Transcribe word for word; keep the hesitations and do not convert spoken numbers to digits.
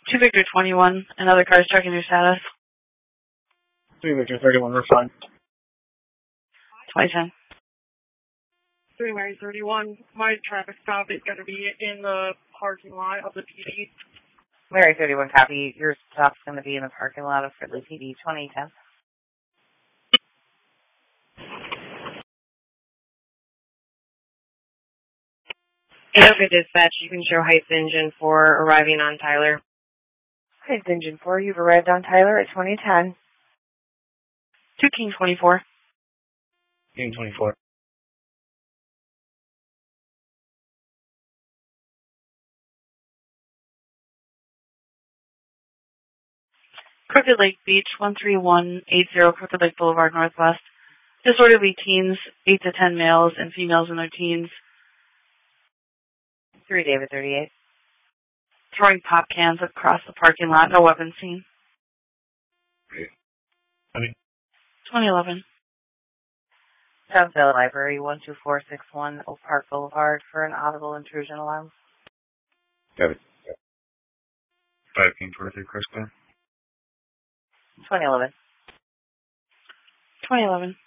two Victor twenty-one, another car's checking your status. three Victor thirty-one, we're fine. twenty ten. three Mary thirty-one, my traffic stop is going to be in the parking lot of the P D. Mary thirty-one, copy. Your stop's going to be in the parking lot of Fridley P D twenty ten. Okay, dispatch, you can show Heights Engine for arriving on Tyler. Heights Engine four, you've arrived on Tyler at twenty ten. two King twenty-four. King twenty-four. Crooked Lake Beach, one three one eight zero Crooked Lake Boulevard, Northwest. Disorderly teens, eight to ten males and females in their teens. three David thirty-eight. Throwing pop cans across the parking lot, no weapons seen. I mean. twenty eleven. South Valley Library, one two four six one Oak Park Boulevard for an audible intrusion alarm. Got it. five King twenty-three, Crestline. twenty eleven. twenty eleven.